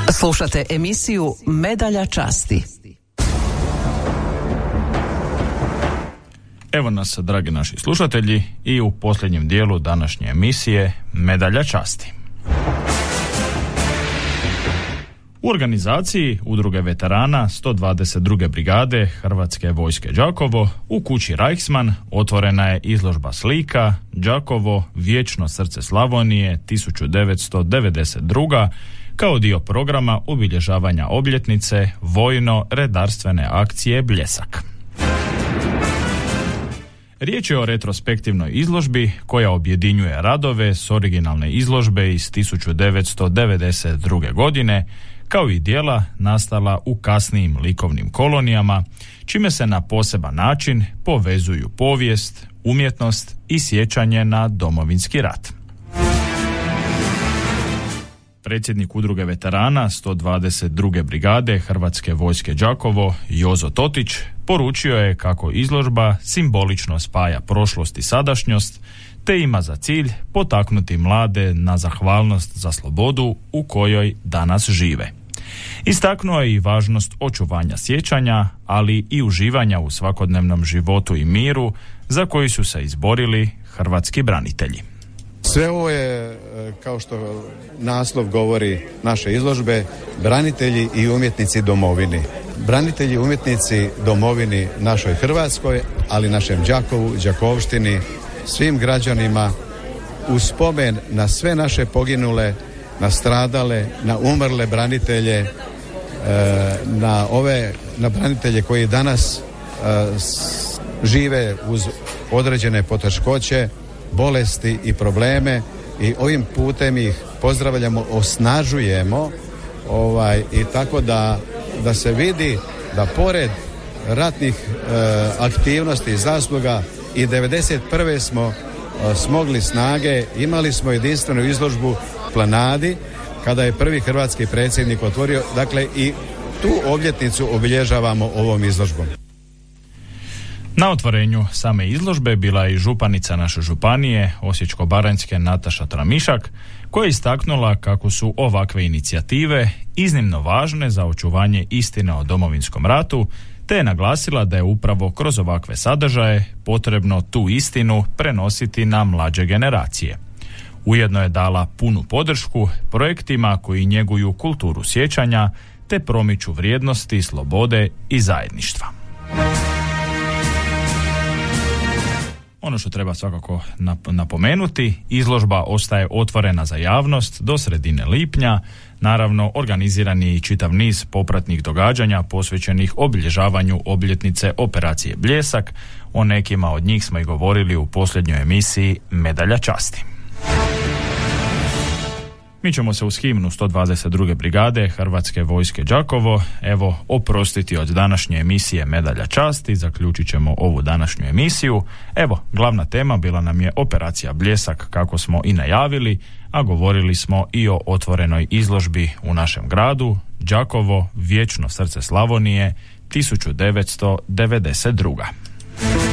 Slušate emisiju Medalja časti. Evo nas, dragi naši slušatelji, i u posljednjem dijelu današnje emisije Medalja časti. U organizaciji Udruge veterana 122. brigade Hrvatske vojske Đakovo u kući Reichsmann otvorena je izložba slika Đakovo, vječno srce Slavonije 1992. kao dio programa obilježavanja obljetnice vojno-redarstvene akcije Bljesak. Riječ je o retrospektivnoj izložbi koja objedinjuje radove s originalne izložbe iz 1992. godine, kao i djela nastala u kasnijim likovnim kolonijama, čime se na poseban način povezuju povijest, umjetnost i sjećanje na Domovinski rat. Predsjednik Udruge veterana 122. brigade Hrvatske vojske Đakovo, Jozo Totić, poručio je kako izložba simbolično spaja prošlost i sadašnjost, te ima za cilj potaknuti mlade na zahvalnost za slobodu u kojoj danas žive. Istaknuo je i važnost očuvanja sjećanja, ali i uživanja u svakodnevnom životu i miru za koji su se izborili hrvatski branitelji. Sve ovo je, kao što naslov govori naše izložbe, branitelji i umjetnici domovini. Branitelji i umjetnici domovini našoj Hrvatskoj, ali našem Đakovu, Đakovštini, svim građanima u spomen na sve naše poginule, na stradale, na umrle branitelje, na branitelje koji danas žive uz određene poteškoće, bolesti i probleme, i ovim putem ih pozdravljamo, osnažujemo i tako da se vidi da pored ratnih aktivnosti i zasluga i 1991. smo smogli snage, imali smo jedinstvenu izložbu Planadi kada je prvi hrvatski predsjednik otvorio, dakle i tu obljetnicu obilježavamo ovom izložbom. Na otvorenju same izložbe bila je i županica naše županije, Osječko-baranjske, Nataša Tramišak, koja je istaknula kako su ovakve inicijative iznimno važne za očuvanje istine o Domovinskom ratu, te je naglasila da je upravo kroz ovakve sadržaje potrebno tu istinu prenositi na mlađe generacije. Ujedno je dala punu podršku projektima koji njeguju kulturu sjećanja te promiču vrijednosti, slobode i zajedništva. Ono što treba svakako napomenuti, izložba ostaje otvorena za javnost do sredine lipnja. Naravno, organiziran je i čitav niz popratnih događanja posvećenih obilježavanju obljetnice operacije Bljesak. O nekima od njih smo i govorili u posljednjoj emisiji Medalja časti. Mi ćemo se uz himnu 122. brigade Hrvatske vojske Đakovo oprostiti od današnje emisije Medalja časti. Zaključit ćemo ovu današnju emisiju. Glavna tema bila nam je operacija Bljesak, kako smo i najavili, a govorili smo i o otvorenoj izložbi u našem gradu Đakovo, vječno srce Slavonije 1992.